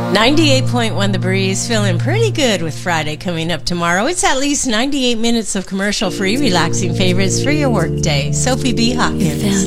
98.1 The Breeze, feeling pretty good with Friday coming up tomorrow. It's at least 98 minutes of commercial-free, relaxing favorites for your workday. Sophie B. Hawkins.